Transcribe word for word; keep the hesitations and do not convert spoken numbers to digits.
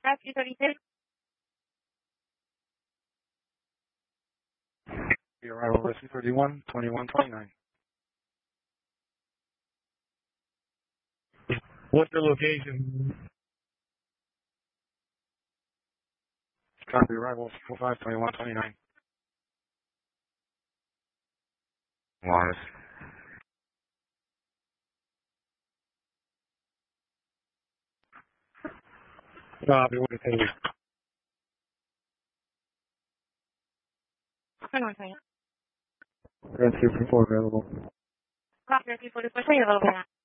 Rescue thirty-six. Your arrival, Rescue thirty-one, twenty-one twenty-nine. What's your location? Copy, arrival, four five, twenty-one twenty-nine. Mars. Copy, what is it? twenty-one twenty. Rescue four available. Copy, Rescue forty-four, available.